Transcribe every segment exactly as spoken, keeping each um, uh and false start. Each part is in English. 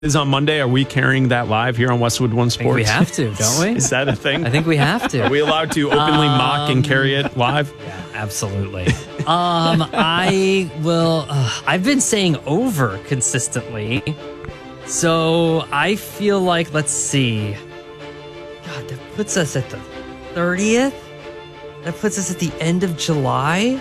is on Monday. Are we carrying that live here on Westwood One I Sports? think we have to, don't we? Is that a thing? I think we have to. Are we allowed to openly um, mock and carry it live? Yeah, absolutely. um, I will. Uh, I've been saying over consistently, so I feel like let's see. God, that puts us at the thirtieth. That puts us at the end of July.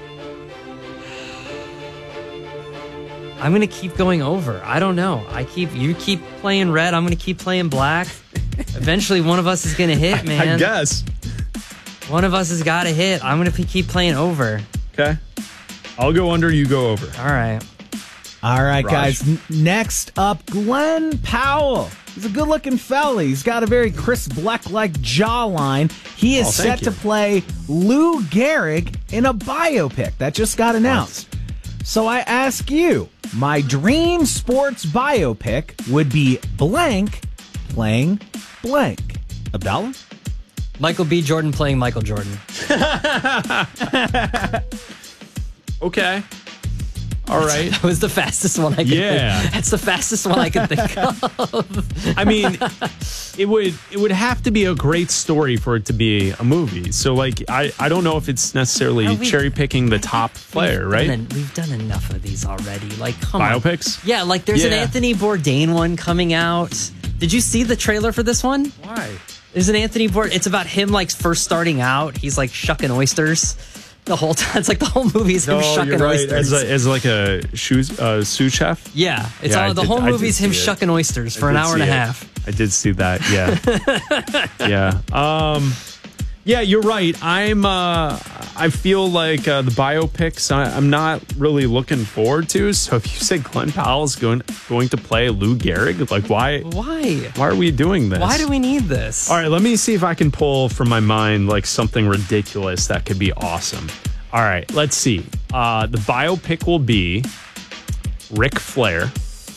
I'm gonna keep going over. I don't know. I keep you keep playing red. I'm gonna keep playing black. Eventually, one of us is gonna hit, man. I guess. One of us has got to hit. I'm gonna p- keep playing over. Okay. I'll go under. You go over. All right. All right, Raj. guys. N- next up, Glenn Powell. He's a good-looking fella. He's got a very Chris Black-like jawline. He is Oh, set thank you. to play Lou Gehrig in a biopic that just got announced. So I ask you, my dream sports biopic would be blank playing blank. Abdallah? Michael B. Jordan playing Michael Jordan. Okay. All right. That was the fastest one I could Yeah. think. That's the fastest one I could think of. I mean, it would it would have to be a great story for it to be a movie. So, like, I, I don't know if it's necessarily Oh, we- cherry picking the top player, We've right? done en- we've done enough of these already. Like, come Biopics? on. Yeah, like there's an Yeah. Anthony Bourdain one coming out. Did you see the trailer for this one? Why? There's an Anthony Bourdain. It's about him like first starting out. He's like shucking oysters the whole time. It's like the whole movie is him No, shucking you're right. oysters. As, a, as like a shoes, uh, sous chef? yeah, it's Yeah, all I the did- whole I did movie's him see it. shucking oysters for I an did hour and a see it. half. I did see that. Yeah. yeah. Um, yeah, you're right. I'm. Uh, I feel like uh, the biopics I, I'm not really looking forward to. So if you say Glenn Powell's going going to play Lou Gehrig, like why? Why? Why are we doing this? Why do we need this? All right, let me see if I can pull from my mind like something ridiculous that could be awesome. All right, let's see. Uh, the biopic will be Ric Flair.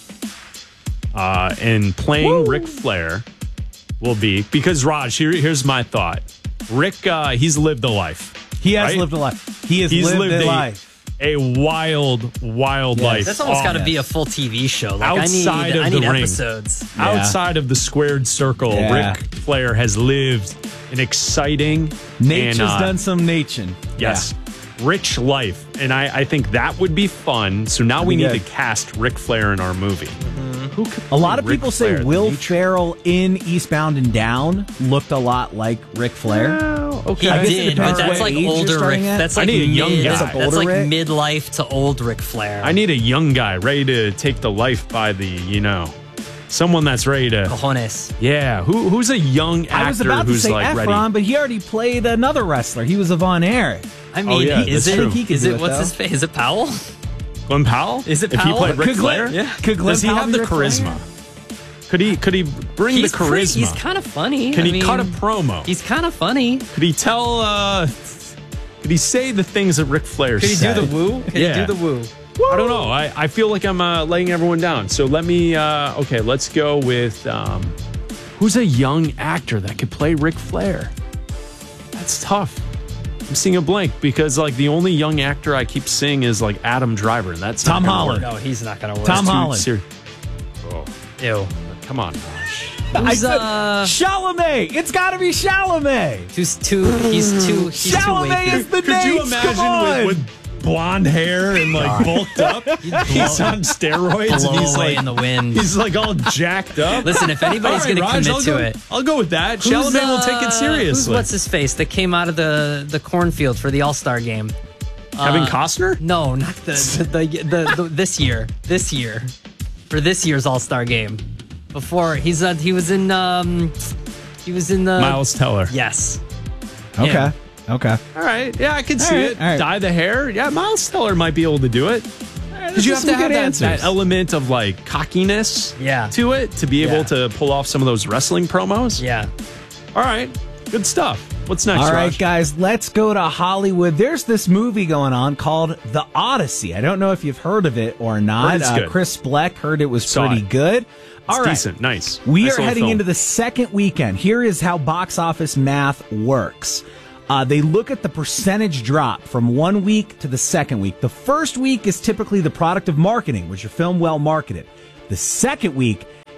Uh, and playing Woo. Ric Flair will be, because Raj, here, here's my thought. Rick, uh, he's lived a life. He has right? lived a life. He has He's lived, lived a a, life. a wild, wild Yes. life. That's almost Oh, got to yes. be a full T V show. Like Outside I need, of I need the ring. episodes. Yeah. Outside of the squared circle, Yeah. Ric Flair has lived an exciting Nature's and, uh, done some nature. Yes. Rich life. And I, I think that would be fun. So now we That'd need be to good. cast Ric Flair in our movie. Who could A lot of play Ric people Flair? say The Will nature- Ferrell in Eastbound and Down looked a lot like Ric Flair. Oh, okay. He I guess it did, depends but that's what like age you're older Rick. starting at. That's I like need a young mid, guy. That's Older like Rick? midlife to old Ric Flair. I need a young guy ready to take the life by the, you know, someone that's ready to. cojones. Yeah. Who Who's a young actor I was about to who's say like Efron, ready? but he already played another wrestler. He was a Von Erich. I mean, Oh, yeah, is that's it? true. He could Is do it? it, What's though. his face? Is it Powell? Glenn Powell? Is it If he Powell? played Ric Could Glenn- Flair? Yeah. Could Glenn Does he Powell have be the Ric Flair? charisma? Could he Could he bring He's the pretty- charisma? he's kind of funny. Can I he mean, cut a promo? He's kind of funny. Could he tell? Uh, could he say the things that Ric Flair Could he said? do the woo? Could Yeah. he do the woo? I don't know. I, I feel like I'm uh, laying everyone down. So let me. Uh, okay, let's go with um, who's a young actor that could play Ric Flair. That's tough. I'm seeing a blank because like the only young actor I keep seeing is like Adam Driver, and that's Tom not gonna Holland. work. No, he's not gonna work. Tom Too Holland. seri- Oh, Ew. come on, Raj. I Who's, said uh, Chalamet. It's got to be Chalamet. Who's too? He's too. He's too Chalamet wavy. is the Could you Nates, come on. imagine with, with blonde hair and like bulked up? He's on steroids blow and he's away like in the wind. he's like all jacked up. Listen, if anybody's All right, gonna Raj, commit I'll to go, it, I'll go with that. Who's, Chalamet will take uh, it seriously. Who's, what's his face that came out of the the cornfield for the All Star game? Kevin uh, Costner? No, not the the, the, the, the this year. This year, for this year's All Star game. Before he's uh, he was in um he was in the Miles Teller. Yes. Okay. Him. Okay. All right. Yeah, I can see right, it. all right. Dye the hair. Yeah, Miles Teller might be able to do it. Because you Those have are to some have good that, answers. that element of like cockiness Yeah. to it to be able Yeah. to pull off some of those wrestling promos. Yeah. All right. Good stuff. What's next, All right, Raj? guys, let's go to Hollywood. There's this movie going on called The Odyssey. I don't know if you've heard of it or not. Heard it's Uh, good. Chris Bleck heard it was Saw pretty it. good. All right. Decent. Nice. We Nice are little heading film. into the second weekend. Here is how box office math works. Uh, they look at the percentage drop from one week to the second week. The first week is typically the product of marketing. Was your film well marketed? The second week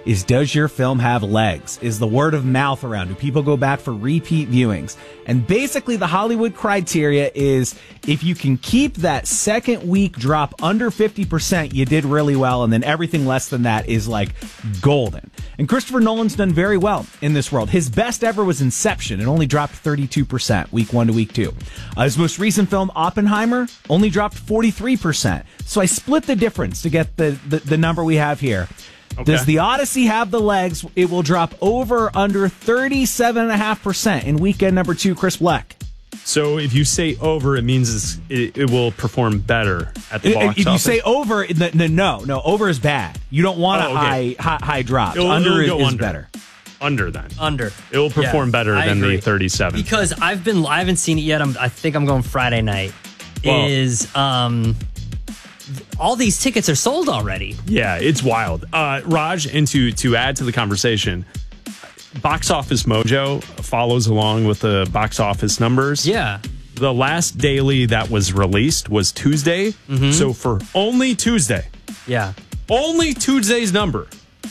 is, does your film have legs? Is the word of mouth around? Do people go back for repeat viewings? And basically the Hollywood criteria is if you can keep that second week drop under fifty percent, you did really well, and then everything less than that is like golden. And Christopher Nolan's done very well in this world. His best ever was Inception. It only dropped thirty-two percent week one to week two. Uh, his most recent film, Oppenheimer, only dropped forty-three percent. So I split the difference to get the, the, the number we have here. Okay. Does the Odyssey have the legs? It will drop over under thirty-seven point five percent in weekend number two, Chris Black. So if you say over, it means it's, it, it will perform better at the box if office? If you say over, no, no, no, over is bad. You don't want oh, a okay. high, high high drop. It'll, under it'll is, is under. better. Under then. Under. It will perform yeah, better I than agree. the thirty-seven. Because I've been, I haven't seen it yet. I'm, I think I'm going Friday night. Well, is um, all these tickets are sold already. Yeah, it's wild. Uh, Raj, and to, to add to the conversation, Box Office Mojo follows along with the box office numbers. Yeah. The last daily that was released was Tuesday. Mm-hmm. So for only Tuesday, yeah, only Tuesday's number,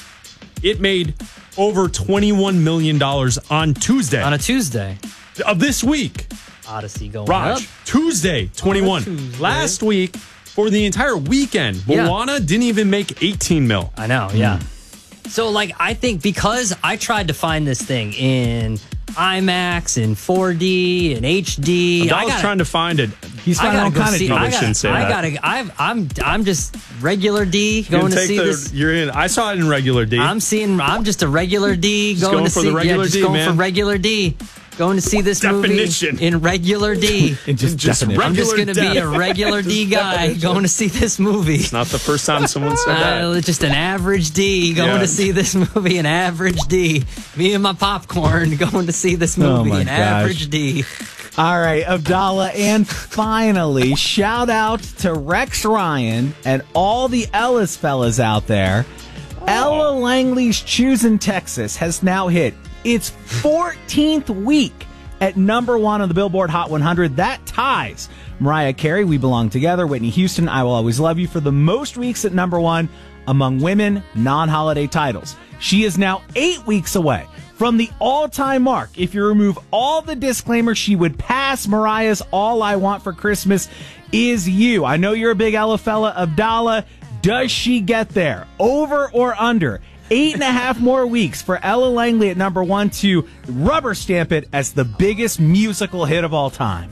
it made over twenty-one million dollars on Tuesday. On a Tuesday. Of this week. Odyssey going Raj, up. Tuesday, twenty-one. Tuesday. Last week, for the entire weekend, Yeah. Moana didn't even make eighteen mil. I know, yeah. Mm. So, like, I think because I tried to find this thing in IMAX, in four D, in H D. I was trying to find it. He's finding all kind of see, deals. I shouldn't say gotta, that. I gotta, I've, I'm, I'm just regular D You're going to take see the, this. You're in. I saw it in regular D. I'm seeing. I'm just a regular D Just going, going to for see. the regular yeah, just D, going man. for regular D. Going to see this Definition. movie in regular D. In just, Just definition. I'm just going to Regular be a depth. regular D guy going to see this movie. It's not the first time someone said that. Uh, just an average D going Yeah. to see this movie, an average D. Me and my popcorn going to see this Oh movie, my an gosh. average D. All right, Abdallah. And finally, shout out to Rex Ryan and all the Ellis fellas out there. Ella Langley's Choosing Texas has now hit its fourteenth week at number one on the Billboard Hot one hundred. That ties Mariah Carey, We Belong Together, Whitney Houston, I Will Always Love You for the most weeks at number one among women non-holiday titles. She is now eight weeks away from the all-time mark. If you remove all the disclaimers, she would pass Mariah's All I Want for Christmas Is You. I know you're a big Ella fella. Abdallah, does she get there? Over or under? Eight and a half more weeks for Ella Langley at number one to rubber stamp it as the biggest musical hit of all time.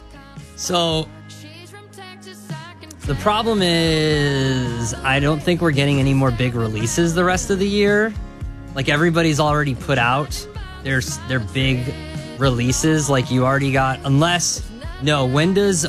So the problem is I don't think we're getting any more big releases the rest of the year. Like everybody's already put out their their big releases. Like you already got, unless no. When does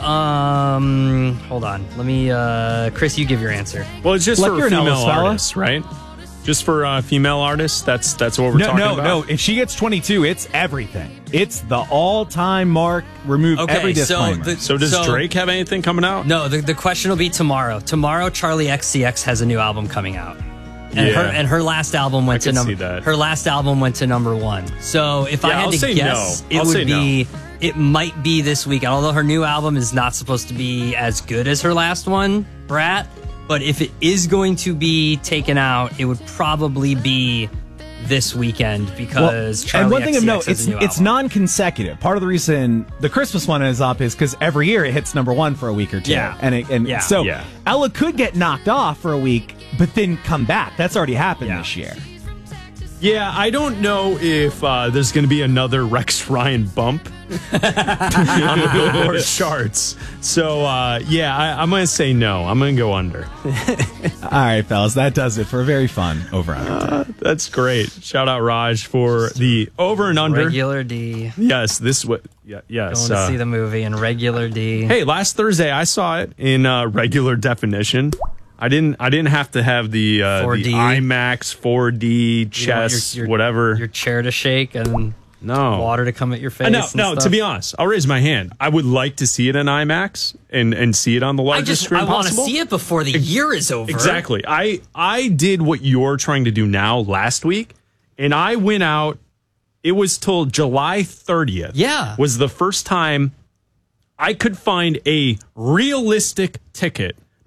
um? Hold on. Let me. uh Chris, you give your answer. Well, it's just Like for you're an female Ellis fella. artists, right? Just for uh, female artists. That's that's what we're No, talking no, about. no. If she gets twenty-two, it's everything. It's the all-time mark. Remove Okay, every so disclaimer. the- So does So- Drake have anything coming out? No, the the question will be tomorrow. Tomorrow, Charlie X C X has a new album coming out. And Yeah. her and her last album went I to can number see that. her last album went to number one. So if I Yeah, had I'll to say guess, no. it I'll would say be it might be this weekend. Although her new album is not supposed to be as good as her last one, Brat. But if it is going to be taken out, it would probably be this weekend because Charlie and one thing X of C X note, has it's a new it's album. non-consecutive. Part of the reason the Christmas one is up is because every year it hits number one for a week or two. Yeah. and it, and Yeah. so Yeah. Ella could get knocked off for a week, but then come back. That's already happened Yeah. this year. Yeah, I don't know if uh, there's going to be another Rex Ryan bump on the Billboard charts. So, uh, yeah, I, I'm going to say no. I'm going to go under. All right, fellas, that does it for a very fun over under. Uh, that's great. Shout out Raj for the over and under. regular D. Yes, this what. Yeah, yes. Going to uh, see the movie in regular D. Hey, last Thursday I saw it in uh, regular definition. I didn't. I didn't have to have the, uh, four the D. IMAX four D You don't want chess your- your- whatever. Your chair to shake and no water to come at your face. Uh, no, and no. stuff. To be honest, I'll raise my hand. I would like to see it in IMAX and and see it on the I largest just screen I want to possible. see it before the year is over. Exactly. I I did what you're trying to do now last week, and I went out. It was till July thirtieth. Yeah. Was the first time I could find a realistic ticket,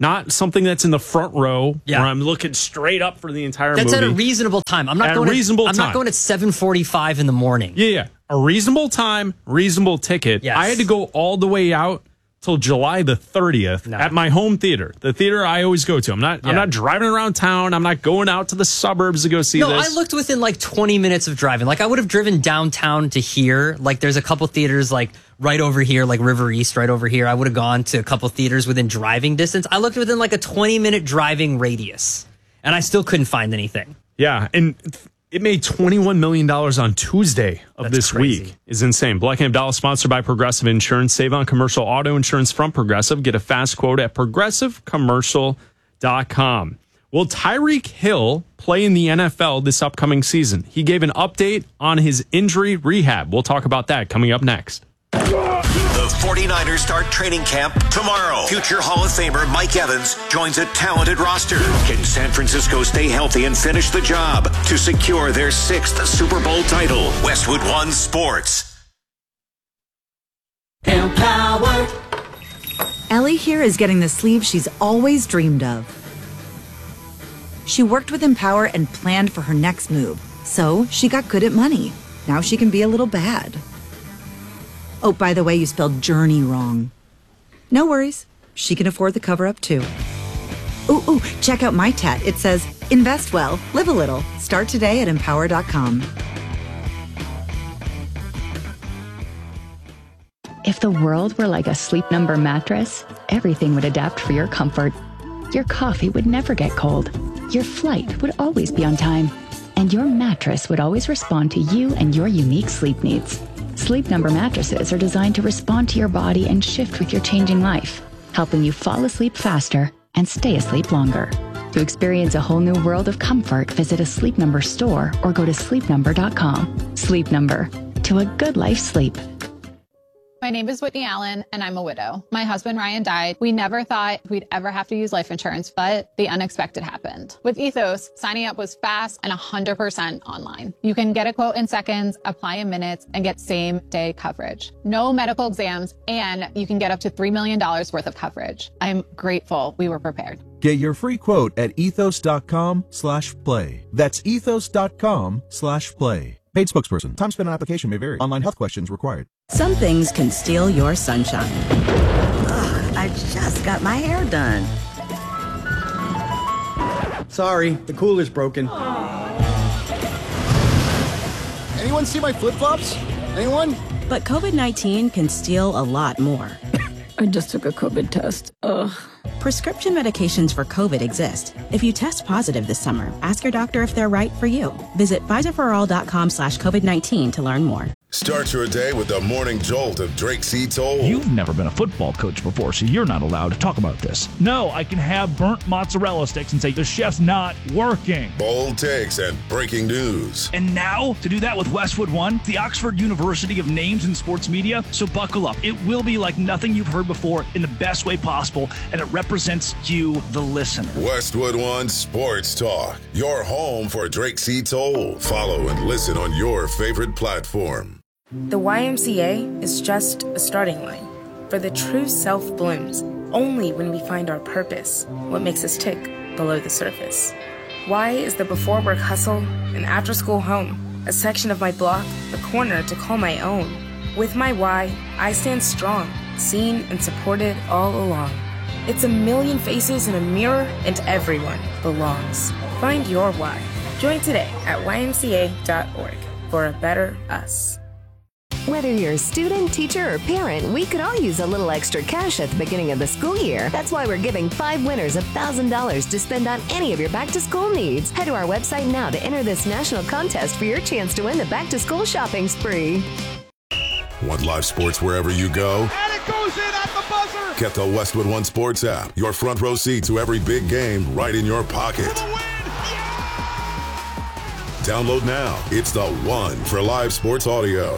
not something that's in the front row Yeah. where I'm looking straight up for the entire That's movie. at a reasonable time. I'm not At a going reasonable at, I'm time. not going at seven forty-five in the morning. Yeah, yeah. A reasonable time, reasonable ticket. Yes. I had to go all the way out till July the thirtieth No. at my home theater, the theater I always go to. I'm not I'm Yeah. not driving around town. I'm not going out to the suburbs to go see No, this. I looked within like twenty minutes of driving. Like I would have driven downtown to here. Like there's a couple theaters like right over here, like River East right over here. I would have gone to a couple theaters within driving distance. I looked within like a twenty minute driving radius and I still couldn't find anything. Yeah, and it made twenty-one million dollars on Tuesday of That's this crazy. week. Is insane. Black and Abdallah, sponsored by Progressive Insurance. Save on commercial auto insurance from Progressive. Get a fast quote at progressive commercial dot com. Will Tyreek Hill play in the N F L this upcoming season? He gave an update on his injury rehab. We'll talk about that coming up next. The 49ers start training camp tomorrow. Future Hall of Famer Mike Evans joins a talented roster. Can San Francisco stay healthy and finish the job to secure their sixth Super Bowl title? Westwood One Sports. Empowered. Ellie here is getting the sleeve she's always dreamed of. She worked with Empower and planned for her next move, so she got good at money. Now she can be a little bad. Oh, by the way, you spelled journey wrong. No worries. She can afford the cover-up, too. Ooh, ooh, check out my tat. It says, invest well, live a little. Start today at empower dot com. If the world were like a Sleep Number mattress, everything would adapt for your comfort. Your coffee would never get cold. Your flight would always be on time. And your mattress would always respond to you and your unique sleep needs. Sleep Number mattresses are designed to respond to your body and shift with your changing life, helping you fall asleep faster and stay asleep longer. To experience a whole new world of comfort, visit a Sleep Number store or go to sleep number dot com. Sleep Number. To a good life sleep. My name is Whitney Allen, and I'm a widow. My husband, Ryan, died. We never thought we'd ever have to use life insurance, but the unexpected happened. With Ethos, signing up was fast and one hundred percent online. You can get a quote in seconds, apply in minutes, and get same-day coverage. No medical exams, and you can get up to three million dollars worth of coverage. I'm grateful we were prepared. Get your free quote at ethos dot com slash play. That's ethos dot com slash play. Paid spokesperson. Time spent on application may vary. Online health questions required. Some things can steal your sunshine. Ugh, I just got my hair done. Sorry, the cooler's broken. Anyone see my flip-flops? Anyone? But COVID nineteen can steal a lot more. I just took a COVID test. Ugh. Prescription medications for COVID exist. If you test positive this summer, ask your doctor if they're right for you. Visit Pfizer for all dot com slash COVID nineteen to learn more. Start your day with the morning jolt of Drake C. Toll. You've never been a football coach before, so you're not allowed to talk about this. No, I can have burnt mozzarella sticks and say the chef's not working. Bold takes and breaking news. And now, to do that with Westwood One, the Oxford University of names in sports media. So buckle up. It will be like nothing you've heard before in the best way possible, and it represents you, the listener. Westwood One Sports Talk, your home for Drake C. Toll. Follow and listen on your favorite platform. The Y M C A is just a starting line, for the true self blooms only when we find our purpose, what makes us tick below the surface. Y is the before work hustle, an after school home, a section of my block, a corner to call my own. With my Y, I stand strong, seen and supported all along. It's a million faces in a mirror, and everyone belongs. Find your Y. Join today at Y M C A dot org for a better us. Whether you're a student, teacher, or parent, we could all use a little extra cash at the beginning of the school year. That's why we're giving five winners one thousand dollars to spend on any of your back-to-school needs. Head to our website now to enter this national contest for your chance to win the back-to-school shopping spree. Want live sports wherever you go? And it goes in at the buzzer! Get the Westwood One Sports app. Your front row seat to every big game right in your pocket. Yeah! Download now. It's the one for live sports audio.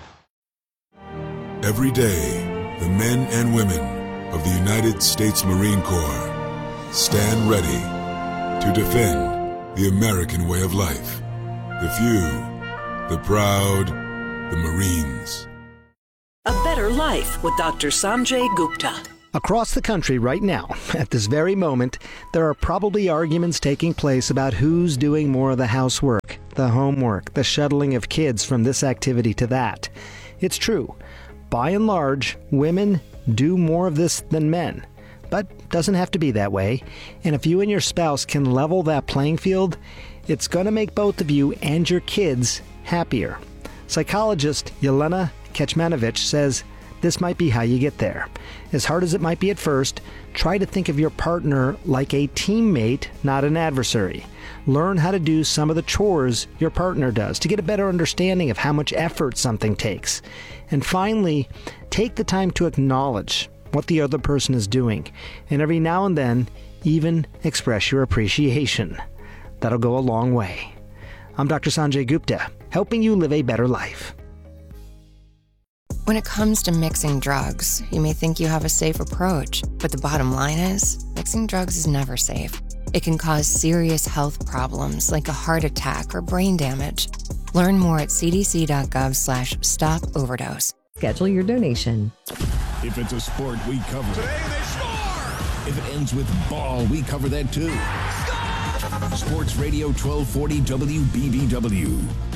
Every day, the men and women of the United States Marine Corps stand ready to defend the American way of life. The few, the proud, the Marines. A better life with Doctor Sanjay Gupta. Across the country right now, at this very moment, there are probably arguments taking place about who's doing more of the housework, the homework, the shuttling of kids from this activity to that. It's true. By and large, women do more of this than men. But doesn't have to be that way. And if you and your spouse can level that playing field, it's going to make both of you and your kids happier. Psychologist Yelena Kecmanovic says this might be how you get there. As hard as it might be at first, try to think of your partner like a teammate, not an adversary. Learn how to do some of the chores your partner does to get a better understanding of how much effort something takes. And finally, take the time to acknowledge what the other person is doing, and every now and then, even express your appreciation. That'll go a long way. I'm Doctor Sanjay Gupta, helping you live a better life. When it comes to mixing drugs, you may think you have a safe approach, but the bottom line is, mixing drugs is never safe. It can cause serious health problems like a heart attack or brain damage. Learn more at cdc.gov slash stop overdose. Schedule your donation. If it's a sport, we cover it. Today they score! If it ends with ball, we cover that too. Score! Sports Radio twelve forty W B B W.